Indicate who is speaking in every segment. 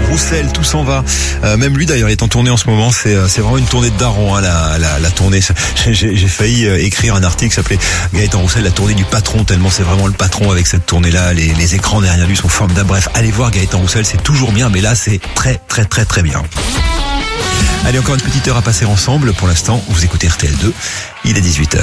Speaker 1: Roussel, tout s'en va. Même lui d'ailleurs, il est en tournée en ce moment. C'est vraiment une tournée de daron, hein, la tournée. J'ai failli écrire un article qui s'appelait Gaëtan Roussel, la tournée du patron, tellement c'est vraiment le patron avec cette tournée-là. Les écrans derrière lui sont formidables. Bref, allez voir Gaëtan Roussel, c'est toujours bien, mais là c'est très très très très bien. Allez, encore une petite heure à passer ensemble. Pour l'instant, vous écoutez RTL2. Il est 18h.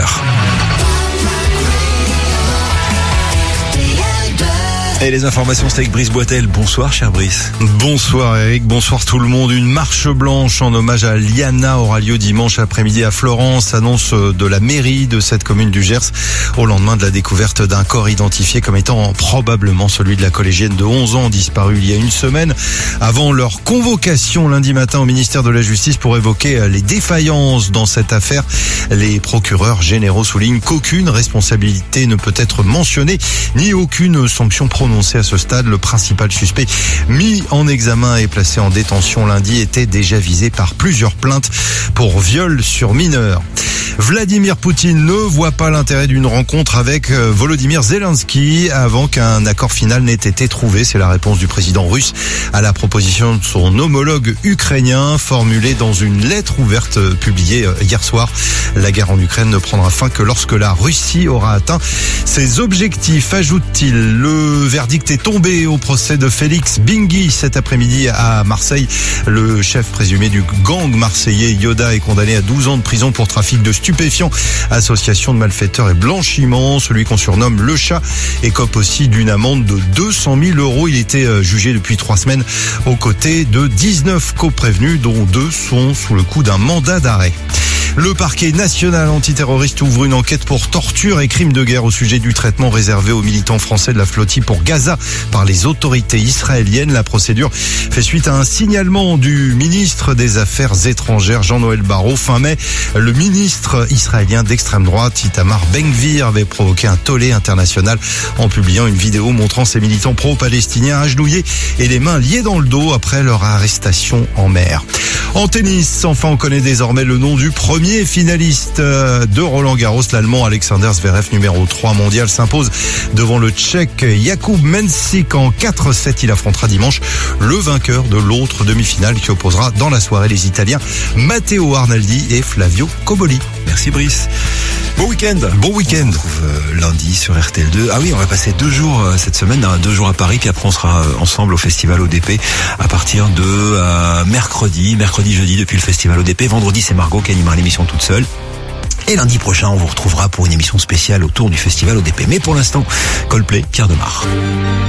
Speaker 1: Et les informations, c'est avec Brice Boitel. Bonsoir, cher Brice.
Speaker 2: Bonsoir Eric, bonsoir tout le monde. Une marche blanche en hommage à Liana aura lieu dimanche après-midi à Florence, annonce de la mairie de cette commune du Gers, au lendemain de la découverte d'un corps identifié comme étant probablement celui de la collégienne de 11 ans disparue il y a une semaine, avant leur convocation lundi matin au ministère de la Justice pour évoquer les défaillances dans cette affaire. Les procureurs généraux soulignent qu'aucune responsabilité ne peut être mentionnée, ni aucune sanction prononcée à ce stade. Le principal suspect mis en examen et placé en détention lundi était déjà visé par plusieurs plaintes pour viol sur mineur. Vladimir Poutine ne voit pas l'intérêt d'une rencontre avec Volodymyr Zelensky avant qu'un accord final n'ait été trouvé. C'est la réponse du président russe à la proposition de son homologue ukrainien formulée dans une lettre ouverte publiée hier soir. La guerre en Ukraine ne prendra fin que lorsque la Russie aura atteint ses objectifs, ajoute-t-il. Le verdict est tombé au procès de Félix Bingui cet après-midi à Marseille. Le chef présumé du gang marseillais Yoda est condamné à 12 ans de prison pour trafic de stupéfiants, association de malfaiteurs et blanchiment. Celui qu'on surnomme le chat écope aussi d'une amende de 200 000 €. Il était jugé depuis 3 semaines aux côtés de 19 coprévenus, dont 2 sont sous le coup d'un mandat d'arrêt. Le parquet national antiterroriste ouvre une enquête pour torture et crimes de guerre au sujet du traitement réservé aux militants français de la flottille pour Gaza par les autorités israéliennes. La procédure fait suite à un signalement du ministre des Affaires étrangères, Jean-Noël Barrot. Fin mai, le ministre israélien d'extrême droite, Itamar Ben-Gvir, avait provoqué un tollé international en publiant une vidéo montrant ses militants pro-palestiniens agenouillés et les mains liées dans le dos après leur arrestation en mer. En tennis, enfin, on connaît désormais le nom du premier finaliste de Roland-Garros. L'Allemand Alexander Zverev, numéro 3 mondial, s'impose devant le Tchèque Jakub Mensik en 4-7. Il affrontera dimanche le vainqueur de l'autre demi-finale qui opposera dans la soirée les Italiens Matteo Arnaldi et Flavio Cobolli.
Speaker 1: Merci Brice. Bon week-end.
Speaker 2: Bon week-end.
Speaker 1: On se retrouve lundi sur RTL2. Ah oui, on va passer 2 jours cette semaine, 2 jours à Paris, puis après on sera ensemble au festival ODP à partir de mercredi, jeudi depuis le festival ODP. Vendredi, c'est Margot qui animera l'émission toute seule. Et lundi prochain, on vous retrouvera pour une émission spéciale autour du festival ODP. Mais pour l'instant, Coldplay, Pierre Demar.